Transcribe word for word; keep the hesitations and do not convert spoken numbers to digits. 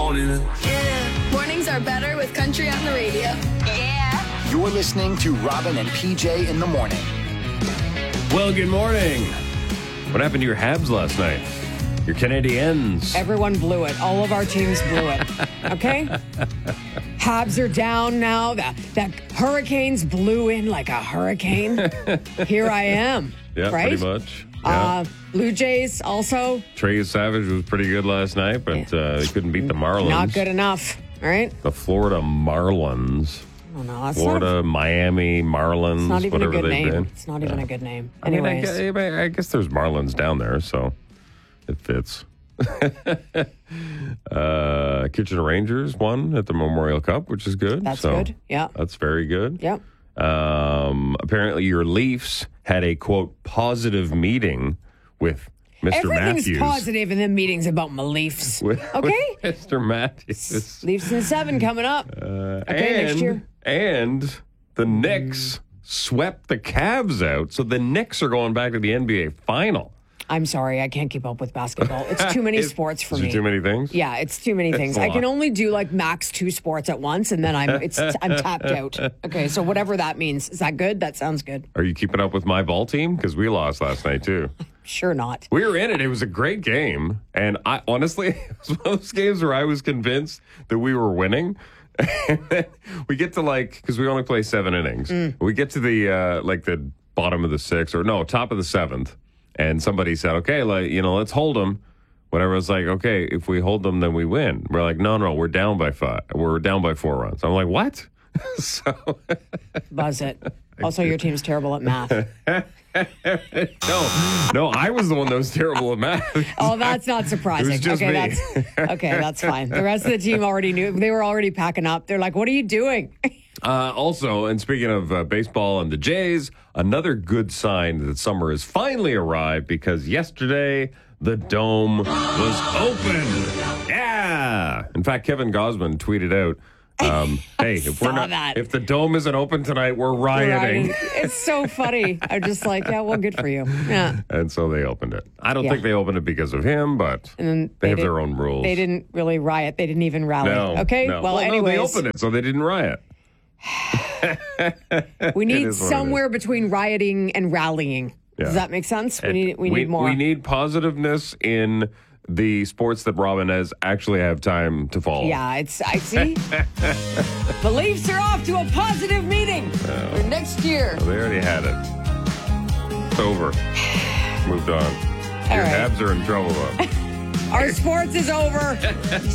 morning. Yeah. Mornings are better with country on the radio. Yeah. You're listening to Robin and P J in the morning. Well, good morning. What happened to your Habs last night? Your Canadiens? Everyone blew it. All of our teams blew it. Okay? Habs are down now. That, that Hurricanes blew in like a hurricane. Here I am. Yeah, right? pretty much. Yeah. Uh, Blue Jays also. Trey Savage was pretty good last night, but Yeah. uh, they couldn't beat the Marlins. Not good enough. All right? The Florida Marlins. Oh, no. That's Florida, not, Miami, Marlins, it's not even a whatever good they've name. been. It's not even a good name. I mean, I Anyways. guess, I guess there's Marlins down there, so it fits. uh, Kitchener Rangers won at the Memorial Cup, which is good. That's so good. Yeah. That's very good. Yep. Um, apparently, your Leafs had a, quote, positive meeting with Mister Everything's Matthews. positive in the meetings about my Leafs. With, Okay? with Mister Matthews. Leafs in seven coming up. Uh, Okay, and, next year. And the Knicks swept the Cavs out, so the Knicks are going back to the N B A final. I'm sorry, I can't keep up with basketball. It's too many Is- sports for is me. it too many things? Yeah, it's too many things. a I can lot. only do like max two sports at once, and then I'm it's I'm tapped out. Okay, so whatever that means, is that good? That sounds good. Are you keeping up with my ball team? Because we lost last night, too. Sure not. We were in it. It was a great game. And I honestly, it was one of those games where I was convinced that we were winning. And then we get to like, because we only play seven innings. We get to the, uh, like the bottom of the sixth, or no, top of the seventh. And somebody said, okay, like, you know, let's hold them. Whatever. It's like, okay, if we hold them, then we win. We're like, no, no, we're down by five. We're down by four runs. I'm like, what? so, Buzz it. Also, your team's terrible at math. no, no, I was the one that was terrible at math. Oh, that's not surprising. It was just okay, me. that's okay. That's fine. The rest of the team already knew. They were already packing up. They're like, "What are you doing?" Uh, also, and speaking of uh, baseball and the Jays, another good sign that summer has finally arrived because yesterday the Dome was open. Yeah. In fact, Kevin Gosman tweeted out, um, "Hey, if we're saw not, that. if the Dome isn't open tonight, we're rioting." Right. It's so funny. I'm just like, yeah, well, good for you. Yeah. And so they opened it. I don't Yeah. think they opened it because of him, but And then they, have did- their own rules. They didn't really riot. They didn't even rally. No. Okay. no. Well, no, anyways, they opened it, so they didn't riot. we It need is what it somewhere between rioting and rallying. Yeah. Does that make sense? We And need we need more. We need positiveness in the sports that Robin has actually have time to follow. Yeah, it's I see. The Leafs are off to a positive meeting for next year. They already had it. It's over. Moved on. Your right. Habs are in trouble, though. Our sports is over.